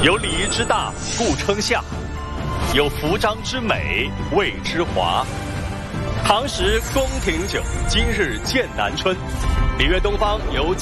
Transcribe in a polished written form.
有礼仪之大，故称夏；有服章之美，谓之华。唐时宫廷酒，今日剑南春。礼乐东方由